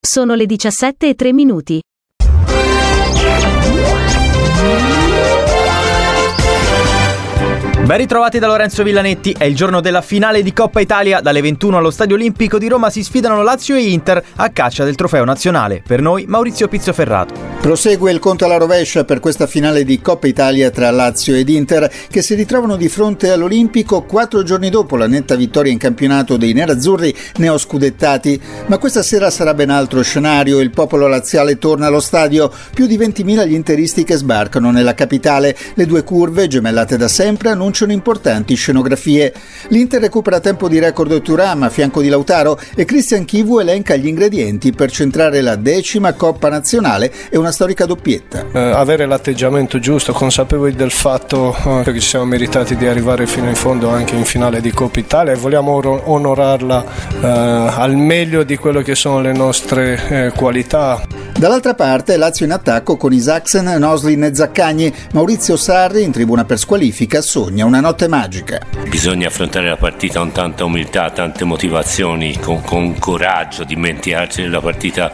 Sono le 17:03. Ben ritrovati da Lorenzo Villanetti, è il giorno della finale di Coppa Italia. Dalle 21 allo Stadio Olimpico di Roma si sfidano Lazio e Inter a caccia del trofeo nazionale. Per noi Maurizio Pizzoferrato. Prosegue il conto alla rovescia per questa finale di Coppa Italia tra Lazio ed Inter, che si ritrovano di fronte all'Olimpico 4 giorni dopo la netta vittoria in campionato dei nerazzurri neoscudettati. Ma questa sera sarà ben altro scenario. Il popolo laziale torna allo stadio, più di 20.000 gli interisti che sbarcano nella capitale. Le due curve, gemellate da sempre, annunciano importanti scenografie. L'Inter recupera tempo di record Thuram a fianco di Lautaro e Christian Chivu elenca gli ingredienti per centrare la 10ª Coppa Nazionale e una storica doppietta. Avere l'atteggiamento giusto, consapevoli del fatto che ci siamo meritati di arrivare fino in fondo anche in finale di Coppa Italia, e vogliamo onorarla al meglio di quello che sono le nostre qualità. Dall'altra parte Lazio in attacco con Isaksen, Noslin e Zaccagni. Maurizio Sarri, in tribuna per squalifica, sogna una notte magica. Bisogna affrontare la partita con tanta umiltà, tante motivazioni, con coraggio, dimenticarci della partita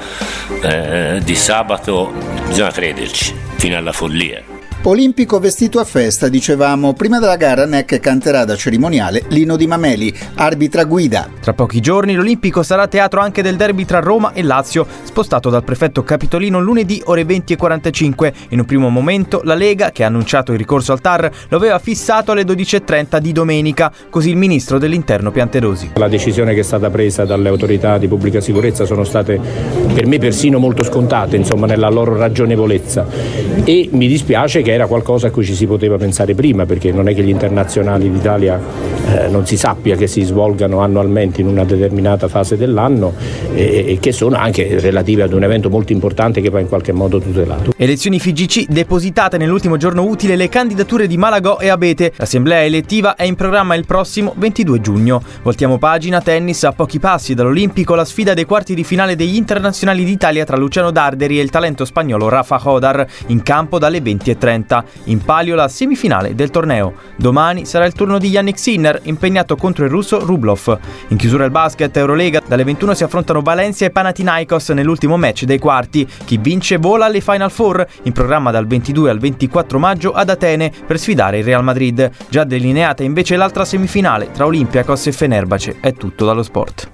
di sabato. Bisogna crederci fino alla follia. Olimpico vestito a festa, dicevamo. Prima della gara Neck canterà da cerimoniale l'inno di Mameli, arbitra guida. Tra pochi giorni l'Olimpico sarà teatro anche del derby tra Roma e Lazio, spostato dal prefetto capitolino lunedì ore 20:45. In un primo momento la Lega, che ha annunciato il ricorso al TAR, lo aveva fissato alle 12:30 di domenica, così il ministro dell'Interno Piantedosi. La decisione che è stata presa dalle autorità di pubblica sicurezza sono state per me persino molto scontate, insomma, nella loro ragionevolezza, e mi dispiace che era qualcosa a cui ci si poteva pensare prima, perché non è che gli internazionali d'Italia non si sappia che si svolgano annualmente in una determinata fase dell'anno e che sono anche relative ad un evento molto importante che va in qualche modo tutelato. Elezioni FIGC, depositate nell'ultimo giorno utile le candidature di Malagò e Abete. L'assemblea elettiva è in programma il prossimo 22 giugno. Voltiamo pagina, tennis. A pochi passi dall'Olimpico la sfida dei quarti di finale degli internazionali d'Italia tra Luciano Darderi e il talento spagnolo Rafa Hodar, in campo dalle 20:30. In palio la semifinale del torneo. Domani sarà il turno di Yannick Sinner, impegnato contro il russo Rublev. In chiusura il basket Eurolega, dalle 21 si affrontano Valencia e Panathinaikos nell'ultimo match dei quarti. Chi vince vola alle Final Four, in programma dal 22 al 24 maggio ad Atene per sfidare il Real Madrid. Già delineata invece l'altra semifinale tra Olympiacos e Fenerbahce. È tutto dallo sport.